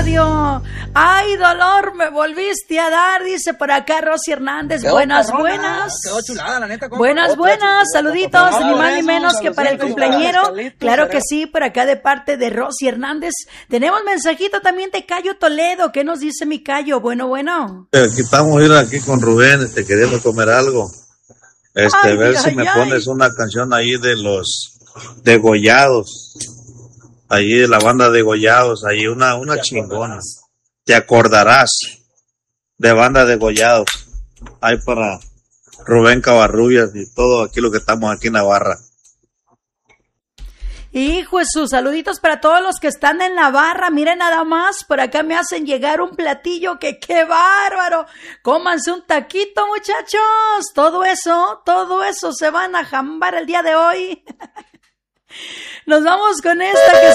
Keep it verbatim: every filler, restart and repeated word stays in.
radio. Ay, dolor, me volviste a dar, dice por acá Rosy Hernández. Quedó Buenas, perrona, buenas. Quedó chulada, la neta. Buenas, Otra buenas. chulada, Saluditos, por ni favor. más ni menos que para el cumpleañero. Carlitos, Claro que Carlitos. sí, por acá de parte de Rosy Hernández. Tenemos mensajito también de Cayo Toledo. ¿Qué nos dice mi Cayo? Bueno, bueno. Aquí estamos ir aquí con Rubén, este, queriendo comer algo. Este, Ay, ver ay, si me ay. pones una canción ahí de los Degollados. Ahí de la banda Degollados, ahí una, una chingona. Te acordarás de banda Degollados. Ahí para Rubén Cavarrubias y todo aquí lo que estamos aquí en Navarra. Hijo Jesús, saluditos para todos los que están en la barra. Miren nada más, por acá me hacen llegar un platillo que qué bárbaro. Cómanse un taquito, muchachos. Todo eso, todo eso se van a jambar el día de hoy. Nos vamos con esta que